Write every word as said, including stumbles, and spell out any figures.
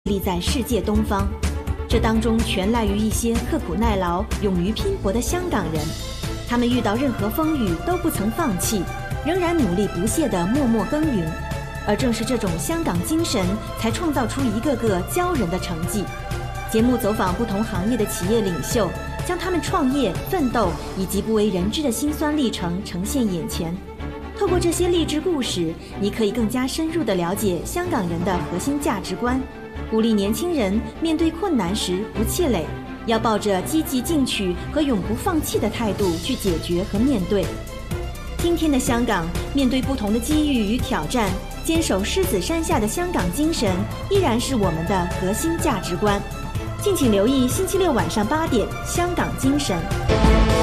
立在世界东方。这当中全赖于一些刻苦耐劳、勇于拼搏的香港人，他们遇到任何风雨都不曾放弃，仍然努力不懈地默默耕耘。而正是这种香港精神，才创造出一个个骄人的成绩。节目走访不同行业的企业领袖，将他们创业、奋斗以及不为人知的辛酸历程呈现眼前。透过这些励志故事，你可以更加深入地了解香港人的核心价值观，鼓励年轻人面对困难时不气馁，要抱着积极进取和永不放弃的态度去解决和面对。今天的香港，面对不同的机遇与挑战，坚守狮子山下的香港精神依然是我们的核心价值观。敬请留意星期六晚上八点《香港精神》。